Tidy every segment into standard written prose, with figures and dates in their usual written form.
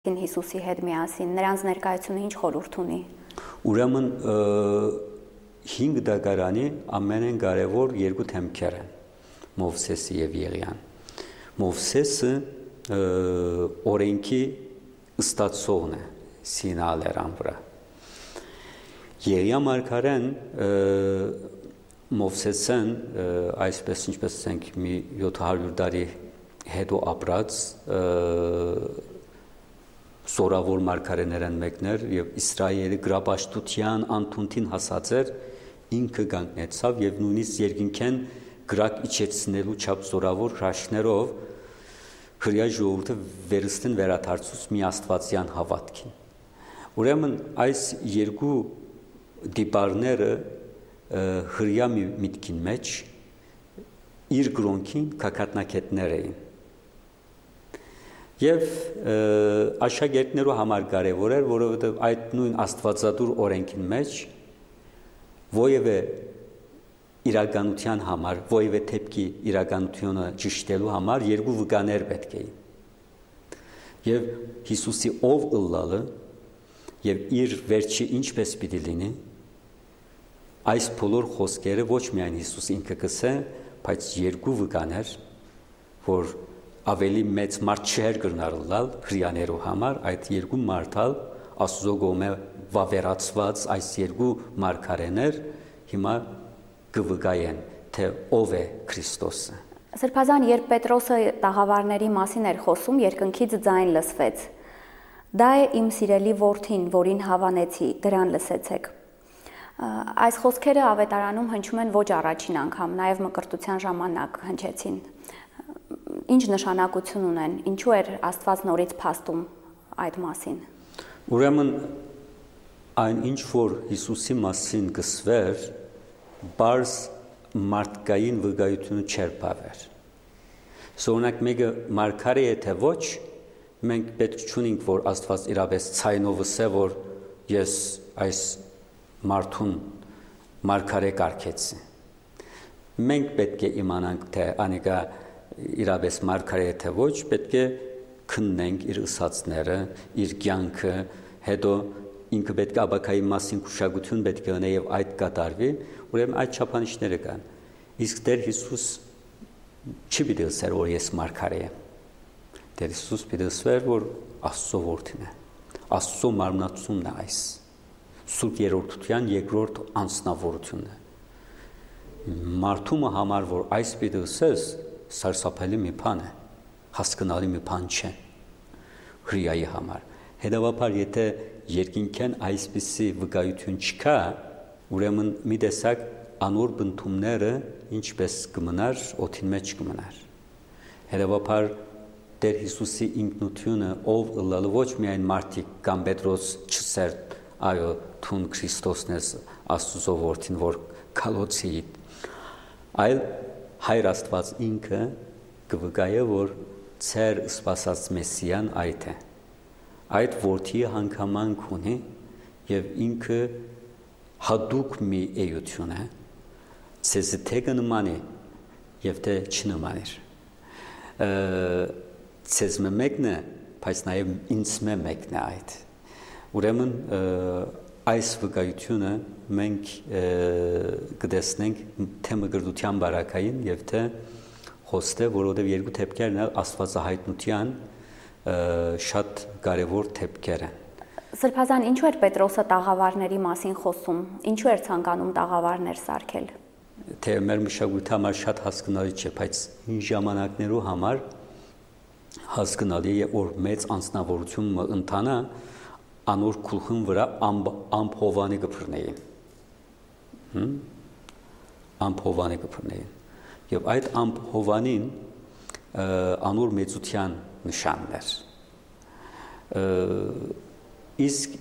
Հիսուսի հետ միասին, նրանց ներկայությունը ինչ խորհուրդ ունի։ Ուրեմն 5 դագարանի ամենեն կարևոր երկու թեմքեր են Մովսեսի եւ Եղիան։ Մովսեսը օրենքի ստացողն է Սինալերան վրա։ Եղիա մարգարեն Մովսեսեն այսպես ինչպես ասենք մի 700 տարի հետո ապրած Սորավոր մարգարեներն մեկներ եւ Իսրայելի գրապաշտության անտունտին հասած էր ինքը կանգնեցավ եւ նույնիսկ երկինքեն գրակ իջեցնելու չափ սորավոր հրաշքներով հրյա ժողովուրդը վերստին վերադարձուց մի աստվածյան հավատքին։ Ուրեմն այս երկու դիպարները հրյա միտքին մեջ իր գրոնքին կակատնակետներ էին։ Եվ աշակերտներու համար կարևոր էր, որովհետև այդ նույն աստվածադուր օրենքին մեջ ովևէ իրականության համար, ովևէ թեփքի իրականությունը ճշտելու համար երկու վկաներ պետք էին։ Եվ Հիսուսի ով ըլլալը եւ իր վերջի ինչպես պիտի լինի, այս բոլոր խոսքերը ոչ միայն Հիսուս ինքը կսե, բայց երկու վկաներ, որ ավելի մեծ մարդ չէր գնալալ հրյաներու համար այդ երկու մարդալ Աստծո կողմէ վավերացված այս երկու մարգարեներ հիմա կվկայեն թե ով է Քրիստոսը։ Սրբազան, երբ Պետրոսը տաղավարների մասին էր խոսում, երկնքից ձայն լսվեց. «Դա է իմ սիրելի որդին, որին հավանեցի, դրան լսեցեք»։ Այս խոսքերը ավետարանում հնչում են ոչ առաջին անգամ, նաև մկրտության ժամանակ հնչեցին։ Ինչ նշանակություն ունեն, ինչու էր Աստված նորից փաստում այդ մասին։ Ուրեմն այն ինչ որ Հիսուսի մասին գսվեր, բարձ մարդկային վկայությունը չէր բավեր։ Սօնակ մեկը մարգարե է թե ոչ, մենք պետք չունենք որ Աստված իրապես ցայնով ասե որ ես այս մարդուն մարգարե կարգեցի։ Մենք պետք է իմանանք թե անիկա իրապես մարգարե թե ոչ, պետք է քննենք իր ըսածները, իր կյանքը, հետո ինքը պետք է աբակայի մասին քուշագություն պետք է ունի եւ այդ կատարվի, ուրեմն այդ չափանիշները կան։ Իսկ Տեր Հիսուս չի պիտի ասեր որ ես մարգարե եմ։ Տեր Հիսուս պիտի ասեր որ Աստծո որդին է։ Աստծո մարմնացումն է այս։ Սուրբ երրորդության երկրորդ անձնավորությունն է։ Մարդումը համար որ այս պիտի ասես սարսափելի մի բան է, հասկանալի մի բան չէ հրյայի համար։ Հետևաբար, եթե երկինքեն այսպիսի վկայություն չկա, ուրեմն մի տեսակ անոր բնդումները ինչպես կմնար, օդին մեջ կմնար։ Հետևաբար, Տեր Հիսուսի ինքնությունը ով ըլլալը ոչ միայն մարդիկ կամ Պետրոս չսեր, այո, թուն Քրիստոսն ես Աստծո որդին, որ քալոցի, այլ Հայր Աստված ինքը կվկայե, որ ծեր սպասած Մեսիան այդ է։ Այդ որդի հանգամանք ունի եւ ինքը հատուկ մի էություն է, ցեզ թե կնմանի եւ թե չնմանիր։ Ցեզ մեկն է, բայց նաեւ ինձ մեկն է այդ։ Ուրեմն այս վկայությունը մենք կտեսնենք թե մկրտության բարակային եւ թե խոստը, որովհետեւ երկու թեփքերն էլ աստվածահայտնության շատ կարեւոր թեփքեր են։ Սրբազան, ինչու էր Պետրոսը տաղավարների մասին խոսում։ Ինչու էր ցանկանում տաղավարներ սարքել։ Թե մեր մշակույթի համար շատ հասկանալի չէ, բայց այն ժամանակներու համար հասկանալի է որ մեծ անձնավորությունը ընթանա անոր քուլխուն վրա ամփովանի կփռնեին։ Ամփովանի կփռնեին։ Եվ այդ ամփովանին անոր մեծության նշանն էր։ Իսկ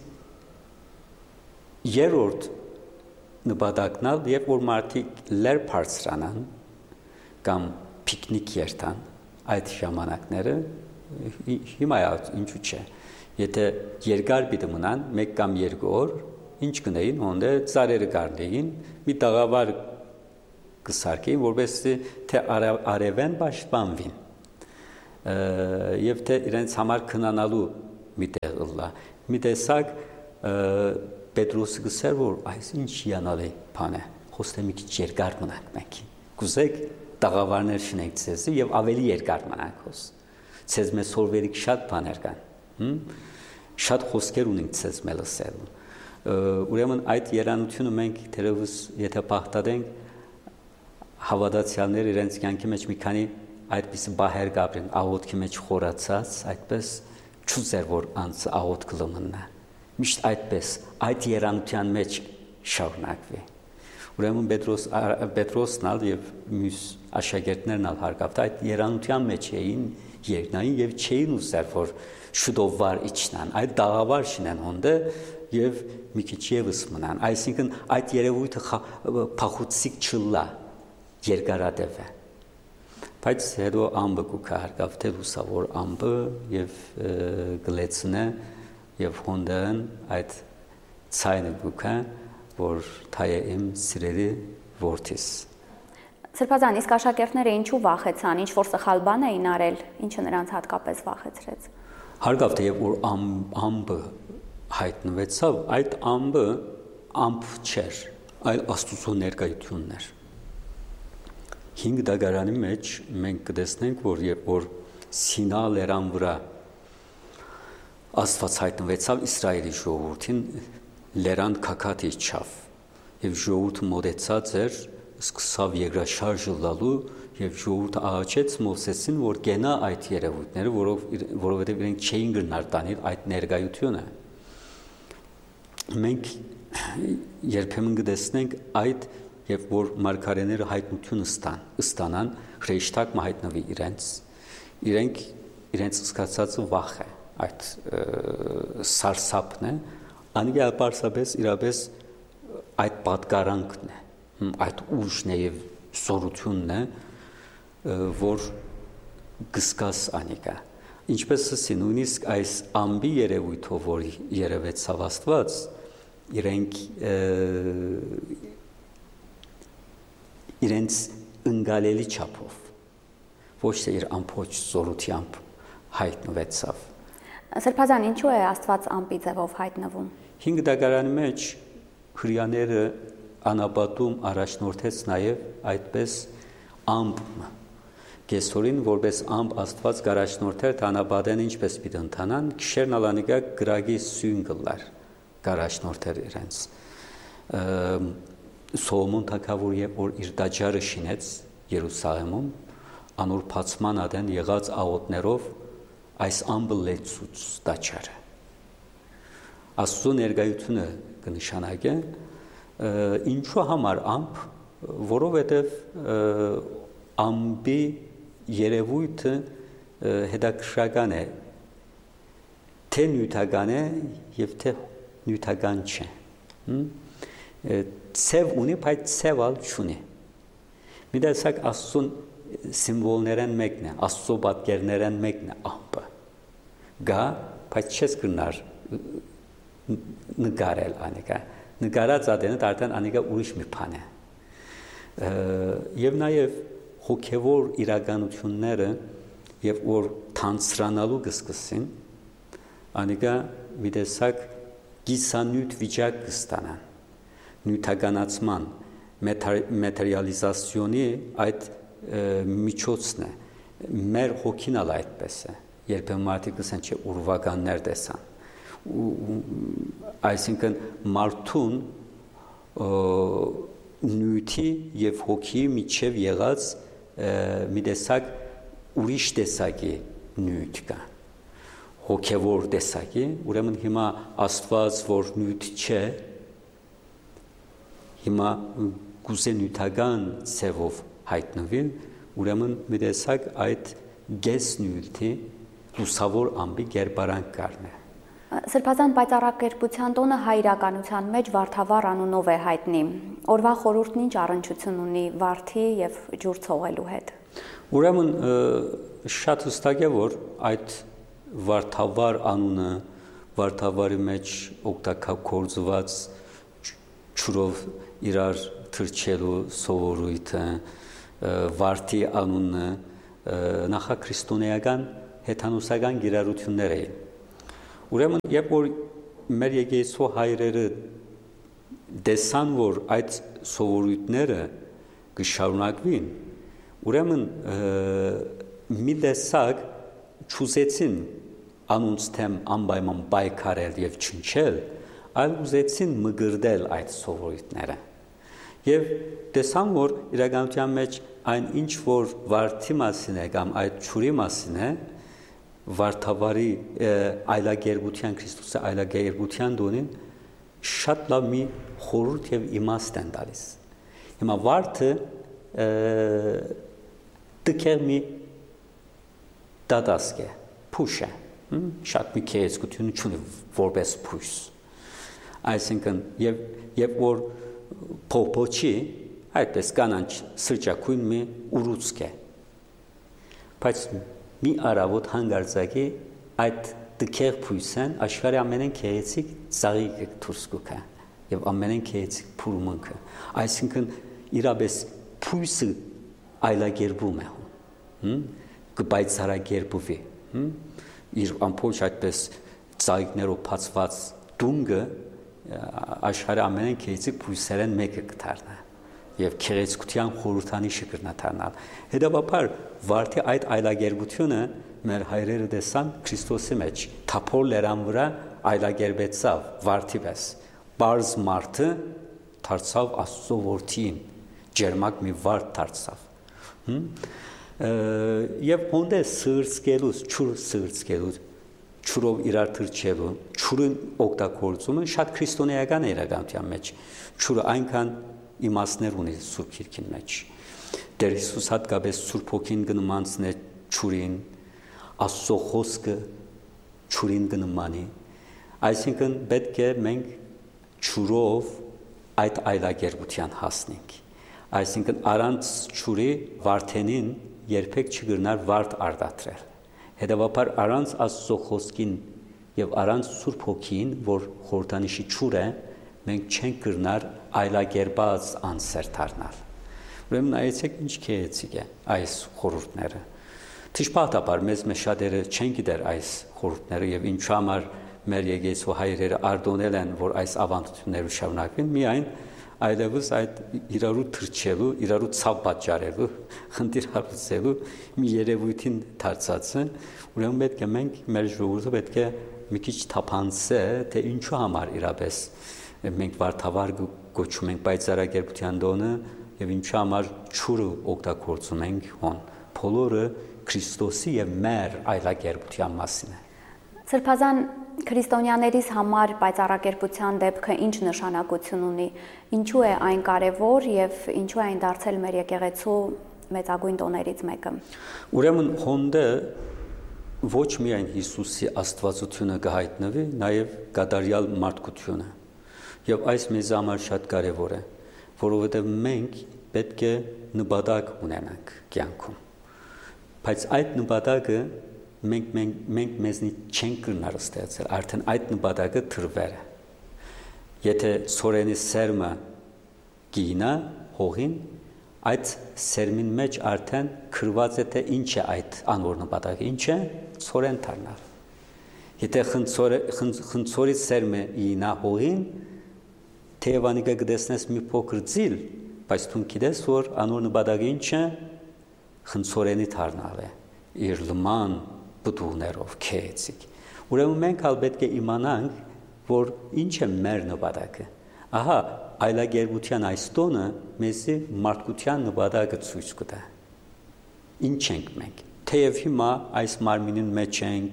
երրորդ նպատակն է, երբ որ մարդիկ լեր բարձրանան կամ պիկնիկ երթան այդ ժամանակները հիմա ինչու՞ չէ։ Եթե երկար պիտի մնան, 1 կամ 2 օր, ինչ կնեին, հոնդե ծառերը կառնեին, մի տաղավար կսարքեին, որովհետեւ թե արևեն պաշտպանվին, եւ թե իրենց համար քնանալու մի տեղ ըլլա։ Մի տեսակ Պետրոսը գսեր որ այս ինչ հիանալի բան է, խոստե մի քիչ երկար մնանք մենք։ Կուզեք տաղավարներ շնենք ցեզ եւ ավելի երկար մնանք հոս։ Ցեզ մեզ սորվերիկ շատ բաներ կան։ Շատ խոսքեր ունենք ցեզ մելսել։ Ուրեմն այդ երանությունը մենք դերևս եթե պահտադենք հավատացյալներ իրենց կյանքի մեջ մի քանի այդպիսի բահեր գաբրեն աղոթքի մեջ խորացած, այդպես չուզեր որ անց աղոթ կլմնա։ Միշտ այդպես այդ երանության մեջ շարունակվի։ Ուրեմն Պետրոսն ալ եւ մյուս աշակերտներն ալ հարգավտ այդ երանության մեջ էին երկնային եւ չէին ուզեր որ շուտով վար իջնան, այդ դաղավար շինեն հոնդը եւ մի քիչ եւս մնան, այսինքն այդ երևույթը փախուցիկ չլա երկարատև է։ Բայց հետո ամբը կուքա հարգավ թե լուսավոր ամբը եւ գլեցնը եւ հոնդան այդ ցայնը կուքա որ թայե իմ սիրելի որդիս։ Սրբազան, իսկ աշակերտները ինչու վախեցան, ինչ որ սխալ բան էին արել, ինչը նրանց հատկապես վախեցրեց։ Հարգավ թե եւ որ ամբը հայտնվեցավ, այդ ամբը ամբ չէր, այլ Աստծո ներկայությունն էր։ 5 դագարանի մեջ մենք կտեսնենք, որ երբ որ Սինա լեռան վրա Աստված հայտնվեցավ Իսրայելի ժողովրդին, լեռան քաքաթ իջավ եւ ժողովուրդը մոտեցած էր, սկսավ երկրաշարժը լալու եւ ժողովուրդը աղաչեց Մովսեսին, որ գնա այդ երևույթները, որովհետեւ իրենք չէին գնար տանել այդ ներկայությունը։ Մենք երբեմն կտեսնենք այդ Եվ որ մարգարեները հայտնություն ստանան, հրեշտակ հայտնվի իրենք զգացածը վախ է, այդ սարսափն է, անիկա պարզապես իրապես այդ պատկարանքն է, այդ ուժն է եւ զորությունն է, որ գսկաս անիկա։ Ինչպես ասի, նույնիսկ այս ամբի երևույթով, որ երևեցավ Աստված, իրենց ընկալելի չափով ոչ թե իր ամբողջ զորությամբ հայտնվեցավ։ Սրբազան, ինչու է Աստված ամպի ձևով հայտնվում։ 5 դագարանի մեջ հրյաները անապատում առաջնորդեց նաև այդպես ամպ Գեսորին որպես ամպ Աստված գարաշնորդեր տանապատեն ինչպես պիտի ընթանան, քիշերն ալանիկա գրագի սույն գլար գարաշնորդեր իրենց։ Սոլոմոն թագավոր երբ որ իր տաճարը շինեց Երուսաղեմում, անոր փացման ադեն եղած աղոթներով այս ամբը լեցուց տաճարը։ Աստծո ներկայությունը կնշանակե ինչու համար ամբ, որովհետև ամբի երևույթը հետաքրքրական է, թե նյութական է եւ թե նյութական չէ։ Ցև ունի, բայց ցևալ չունի։ Մի տեսակ Աստծուն սիմվոլներն մեկն է, Աստծո պատկերներն մեկն է ամբը։ Գա, բայց չես գնար նկարել անիկա։ Նկարած ադենը արդեն անիկա ուրիշ մի բան է։ Եվ նաև հոգևոր իրականությունները եւ որ թանցրանալու կսկսին, անիկա մի տեսակ գիսանյութ վիճակ կստանան։ Նյութականացման մատերիալիզացիոնի այդ միջոցն է մեր հոգին ալ այդպես է երբեմն մարդիկ ասեն չէ ուրվականներ տեսան այսինքն մարդուն նյութի եւ հոգի միջև եղած մի տեսակ ուրիշ տեսակի նյութ կա հոգևոր տեսակի ուրեմն հիմա Աստված որ նյութ չէ հիմա գուզե նյութական ցևով հայտնվի ուրեմն մի տեսակ այդ գես նյութի լուսավոր ամբի գերբարանք կառնե Սրբազան պայծառակերպության տոնը հայ իրականության մեջ Վարդավառ անունով է հայտնի օրվա խորհուրդն ինչ առնչություն ունի Վարդի եւ ջուր ցողելու հետ Ուրեմն շատ հստակ է որ այդ Վարդավառ անունը Վարդավառի մեջ օգտագործված ջուրով իրար թրջելու սովորույթը Վարդի անունը նախաքրիստոնեական հեթանոսական գիրառություններ էին Ուրեմն երբ որ մեր եկեղեցու հայրերը դեսան, որ այդ սովորույթները կշարունակվին, ուրեմն մի տեսակ չուզեցին անոնց թեմ անպայման պայքարել եւ չնչել, այլ ուզեցին մգրդել այդ սովորույթները։ Եվ տեսան, որ իրականության մեջ այն ինչ որ վարդի մասին է կամ այդ ճուրի մասին է, վարդավարի այլագերբության Քրիստոսի այլագերբության դոնին շատ լավ մի խորհուրդ եւ իմաստ են տալիս։ Հիմա վարդը դքեր մի դատասկ է, փուշ է, շատ մի քեզկություն չունի որպես փուշ։ Այսինքն եւ որ փոփոչի այդպես կանանչ սրճակույն մի ուռուցք է, բայց մի արավոտ հանգարձակի այդ դքեր փույսեն աշխարհի ամենեն քեզիկ ծաղիկ դուրս կուքա եւ ամենեն քեզիկ փուրմունքը, այսինքն իրապես փույսը այլագերբում է, կպայծառագերբվի, իր ամփոփ այդպես ծաղիկներով բացված դունգը աշխարհի ամենեն քեզիկ փույսերեն մեկը կդառնա եւ քերեցկության խորհրդանիշը կդառնալ։ Հետևաբար վարդի այդ այլագերբությունը մեր հայրերը տեսան Քրիստոսի մեջ, թափոր լերան վրա այլագերբեցավ վարդի պես։ Բարձ մարդը դարձավ Աստծո որդին, ջերմակ մի վարդ դարձավ։ Եվ ոնց սրծկելուց, ճուր սրծկելուց ճուրով իրար թրջելու, ճուրն օգտագործումը շատ քրիստոնեական է իրականության մեջ։ Ճուրը այնքան իմաստներ ունի Սուրբ Գիրքին մեջ։ Տեր Հիսուս հատկապես Սուրբ Հոգին կնմանցնե ճուրին, Աստծո խոսքը ճուրին կնմանի։ Այսինքն պետք է մենք ճուրով այդ այլագերբության հասնենք։ Այսինքն առանց ճուրի վարդենին երբեք չգրնար վարդ արտադրել։ Հետևաբար առանց Աստծո խոսքին եւ առանց Սուրբ Հոգին, որ խորհրդանիշի ճուր է, մենք չենք կրնար այլագերբած անսեր դառնալ։ Ուրեմն այեցեք ինչ քեեցիկ է այս խորհուրդները։ Թիշպատաբար մեզ շատերը չեն գիտեր այս խորհուրդները եւ ինչու համար մեր եկեղեցու հայրերը արտոնել են, որ այս ավանդությունները շարունակվեն, միայն այլևս այդ իրարու թրջելու, իրարու ցավ պատճառելու, խնդիր հարուցելու մի երևույթին դարձած են, ուրեմն պետք է մենք մեր ժողովուրդը պետք է մի քիչ թափանցե, թե ինչու համար իրապես մենք վարդավար գոչում ենք պայծառագերբության դոնը եւ ինչու համար ճուրը օգտագործում ենք հոն։ Բոլորը Քրիստոսի եւ մեր այլագերբության մասին է։ Սրբազան քրիստոնյաներիս համար պայծառագերբության դեպքը ինչ նշանակություն ունի, ինչու է այն կարևոր եւ ինչու է այն դարձել մեր եկեղեցու մեծագույն տոներից մեկը։ Ուրեմն հոնդը ոչ միայն Հիսուսի աստվածությունը կհայտնվի, նաեւ կատարյալ մարդկությունը։ Եվ այս մեզ համար շատ կարևոր է, որովհետեւ մենք պետք է նպատակ ունենանք կյանքում։ Բայց այդ նպատակը մենք մեզնից չենք կրնար ստեղծել, արդեն այդ նպատակը թրվեր է։ Եթե սորենի սերմը գինա հողին, այդ սերմին մեջ արդեն քրված է թե ինչ է այդ անոր նպատակը, ինչ է սորեն դառնալ։ Եթե խնձորի սերմը գինա հողին, թեևանիկը կտեսնես մի փոքր ձիլ, բայց դու գիտես, որ անոր նպատակը ինչ է, խնձորենի դառնալ է, իր լման բդուներով քեեցիկ։ Ուրեմն մենք ալ պետք է իմանանք, որ ինչ է մեր նպատակը։ Ահա, այլագերբության այս տոնը մեզի մարդկության նպատակը ցույց կտա։ Ինչ ենք մենք։ Թեև հիմա այս մարմինին մեջ ենք,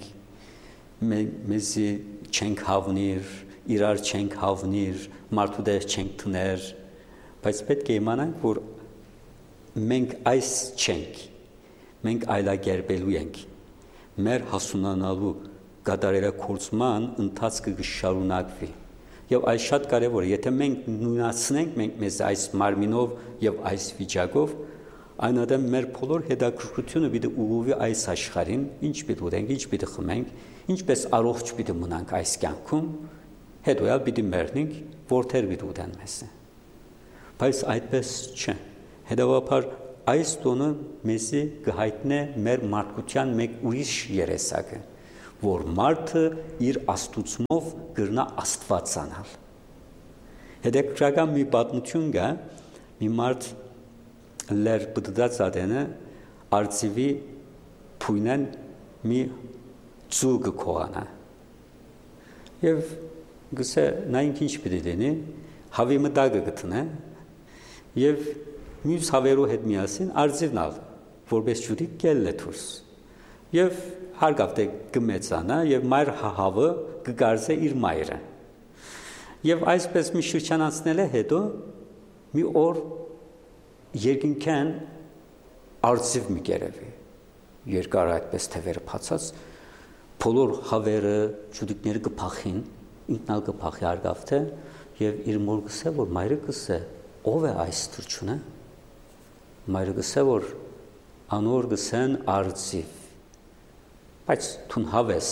մեզի չենք հավնիր, իրար չենք հավնիր, մարդու դեր չենք տներ, բայց պետք է իմանանք, որ մենք այս չենք, մենք այլագերբելու ենք, մեր հասունանալու կատարելագործման ընթացքը կշարունակվի։ Եվ այս շատ կարևոր է, եթե մենք նույնացնենք մենք մեզ այս մարմինով եւ այս վիճակով, այնադեմ մեր բոլոր հետաքրքրությունը պիտի ուղղվի այս աշխարհին, ինչ պիտի ուտենք, ինչ պիտի խմենք, ինչպես առողջ պիտի մնանք այս կյանքում, հետո էլ պիտի մեռնենք, որթեր պիտի ուտեն մեզ։ Բայց այդպես չէ։ Հետևաբար այս տոնը մեզի կհայտնե մեր մարդկության մեկ ուրիշ երեսակը, որ մարդը իր աստուծմով գրնա աստվածանալ։ Հետաքրքրական մի պատմություն կա, մի մարդ լեր բդդած ադենը արծիվի փույնեն մի ծուգ կողանա։ Եվ գսե նա ինչ պիտի դենի, հավի մտագը գտնե, եւ մյուս հավերու հետ միասին արծիվն ալ, որպես ջուրի կելլե դուրս։ Եվ հարգավ թե կմեծանա եւ մայր հավը կգարզե իր մայրը։ Եվ այսպես մի շրջան անցնել է հետո մի օր երկինքան արծիվ մի գերեվի։ Երկար այդպես թևերը փացած բոլոր հավերը ջուրիկները կփախին, ինքնալ կփախի հարգավ թե եւ իր մոր գսե որ մայրը գսե ով է այս թրջունը։ Մայրը գսե որ անոր գսեն արծիվ։ Բայց թուն հավես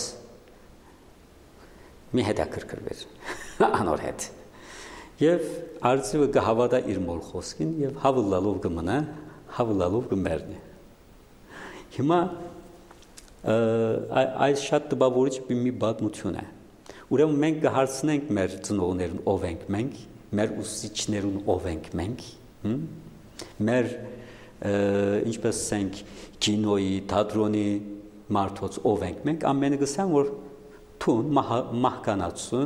մի հետաքրքրվեր անոր հետ։ Եվ արծիվը կհավատա իր մոր խոսքին եւ հավլալով կմնա, հավլալով կմեռնի։ Հիմա այս շատ տպավորիչ մի պատմություն է։ Ուրեմն մենք կհարցնենք մեր ծնողներին ով ենք մենք, մեր ուսուցիչներուն ով ենք մենք, մեր ինչպես ասենք կինոյի, թատրոնի մարդոց ով ենք մենք, ամենը գսան որ թուն մահկանացու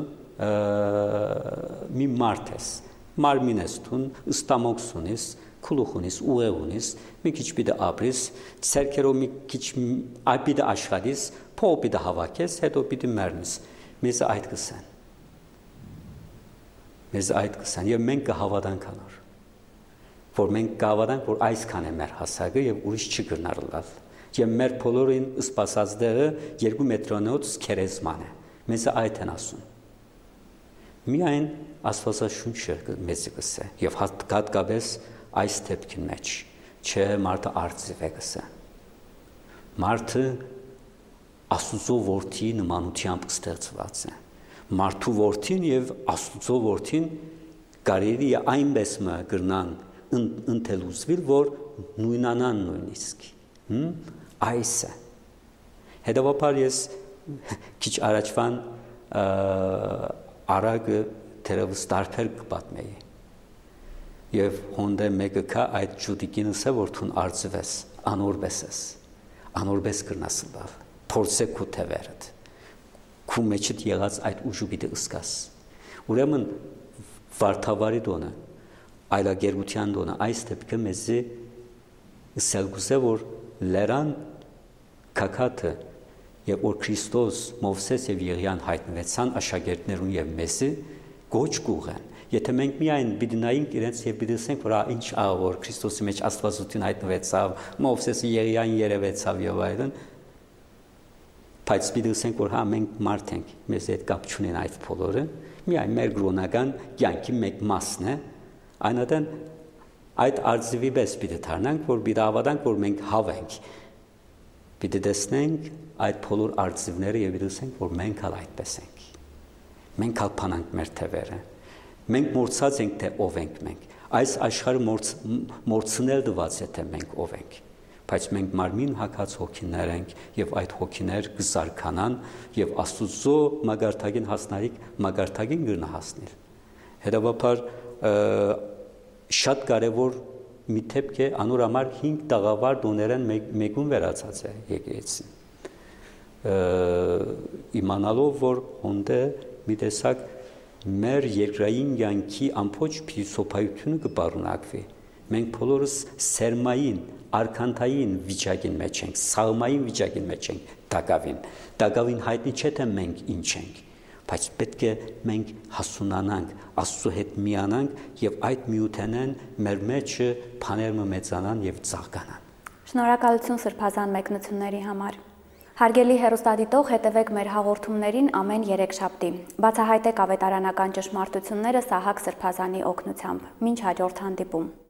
մի մարդ ես, մարմին ես թուն, ստամոքս ունիս, քլուխ ունիս, ուղեղ ունիս, մի քիչ պիտի ապրիս, ցերկերով մի քիչ այ պիտի աշխատես, փող պիտի հավաքես, հետո պիտի մեռնես։ Մեզ այդ կսան։ Մեզ այդ կսան եւ մենք կհավատանք անոր։ Որ մենք կհավատանք, որ այսքան է մեր հասակը եւ ուրիշ չգնար լալ։ Եվ մեր բոլորին սպասած դերը 2 մետրանոց քերեզման է։ Մեզ այդ են ասում։ Միայն Աստվածաշունչը մեզ կսե եւ հատկապես այս դեպքի մեջ չէ մարդը արծիվ է գսե։ Մարդը Աստուծո որդի նմանությամբ ստեղծված է։ Մարդու որդին եւ Աստուծո որդին կարելի է այնպես մը գրնան ընթելուսվիլ, որ նույնանան նույնիսկ։ Այս է։ Հետևաբար ես քիչ առաջվան արագը թերևս տարբեր կպատմեի։ Եվ հոնդե մեկը կա այդ ջուդիկինս է, որ թուն արծվես, անորբես կրնասլավ, փորձե քու թևերդ, քու մեջդ եղած այդ ուժու պիտի ըսկաս։ Ուրեմն վարդավարի դոնը, այլագերության դոնը, այս դեպքը մեզի սելգուս է, որ լերան կակատը եւ որ Քրիստոս, Մովսես եւ Եղիան հայտնվեցան աշակերտներուն եւ մեզի գոչ կուղեն։ Եթե մենք միայն պիտի նայենք իրենց եւ պիտի ասենք, որ ինչ աղ որ Քրիստոսի մեջ Աստվածություն հայտնվեցավ, Մովսեսը Եղիան երևեցավ եւ այլն, բայց պիտի ասենք, որ հա մենք մարդ ենք, մեզ հետ կապ չունեն այդ բոլորը, միայն մեր գրոնական կյանքի մեկ մասն է, այնատեն այդ արծիվի պես պիտի դառնանք, որ պիտի հավատանք, որ մենք հավ ենք։ Պիտի տեսնենք այդ բոլոր արծիվները եւ պիտի ասենք, որ մենք հալ այդպես ենք։ Մենք հալ փանանք մեր թևերը։ Մենք մորցած ենք, թե ով ենք մենք։ Այս աշխարհը մորցնել դված է, թե մենք ով ենք։ Բայց մենք մարմին հագած հոգիներ ենք եւ այդ հոգիներ կզարգանան եւ Աստուծո մագարտագին հասնարիք մագարտագին գրնա հասնել։ Հետևաբար շատ կարեւոր մի դեպք է անոր համար 5 տաղավար դոներեն մեկուն վերացած է եկեղեցին։ Իմանալով որ հոնդե մի տեսակ մեր երկրային յանքի ամբողջ փիլիսոփայությունը կբառնակվի։ Մենք բոլորս սերմային, արքանթային վիճակին մեջ ենք, սաղմային վիճակին մեջ ենք, դակավին հայտնի չէ թե մենք ինչ ենք, բայց պետք է մենք հասունանանք, Աստծո հետ միանանք եւ այդ միութենեն մեր մեջը բաները մեծանան եւ ծաղկանան։ Շնորհակալություն սրբազան մեկնությունների համար։ Հարգելի հեռուստադիտող, հետևեք մեր հաղորդումներին ամեն երեքշաբթի։ Բացահայտեք ավետարանական ճշմարտությունները Սահակ Սրբազանի օգնությամբ։ Մինչ հաջորդ հանդիպում։